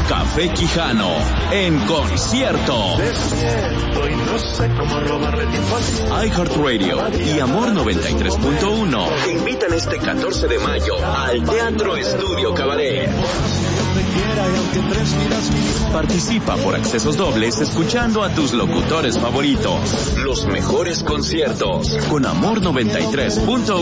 Café Quijano en concierto. iHeartRadio y Amor 93.1 te invitan este 14 de mayo al Teatro Estudio Cabaret. Participa por accesos dobles escuchando a tus locutores favoritos. Los mejores conciertos con Amor 93.1.